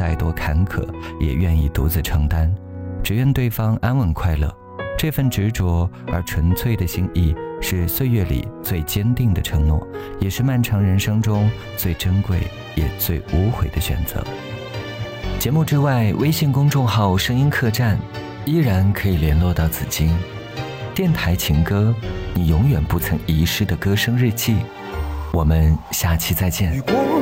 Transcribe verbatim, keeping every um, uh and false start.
再多坎坷也愿意独自承担，只愿对方安稳快乐。这份执着而纯粹的心意，是岁月里最坚定的承诺，也是漫长人生中最珍贵也最无悔的选择。节目之外，微信公众号声音客栈依然可以联络到紫金。电台情歌，你永远不曾遗失的歌声日记。我们下期再见。